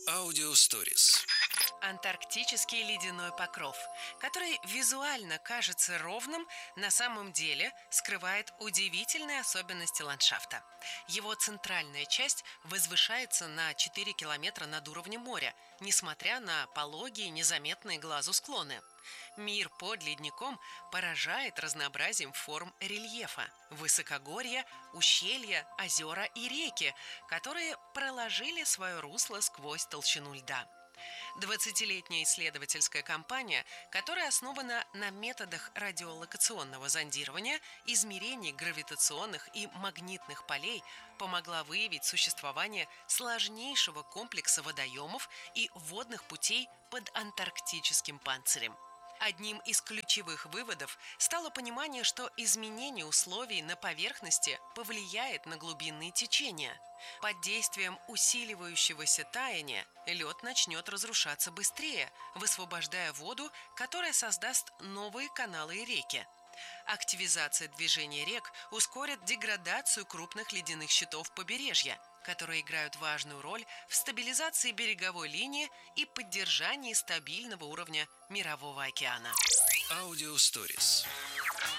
Аудиосторис. Антарктический ледяной покров, который визуально кажется ровным, на самом деле скрывает удивительные особенности ландшафта. Его центральная часть возвышается на 4 километра над уровнем моря, несмотря на пологие, незаметные глазу склоны. Мир под ледником поражает разнообразием форм рельефа. Высокогорья, ущелья, озера и реки, которые проложили свое русло сквозь толщину льда. 20-летняя исследовательская компания, которая основана на методах радиолокационного зондирования, измерений гравитационных и магнитных полей, помогла выявить существование сложнейшего комплекса водоемов и водных путей под антарктическим панцирем. Одним из ключевых выводов стало понимание, что изменение условий на поверхности повлияет на глубинные течения. Под действием усиливающегося таяния лед начнет разрушаться быстрее, высвобождая воду, которая создаст новые каналы и реки. Активизация движения рек ускорит деградацию крупных ледяных щитов побережья, которые играют важную роль в стабилизации береговой линии и поддержании стабильного уровня Мирового океана. Аудиосторис.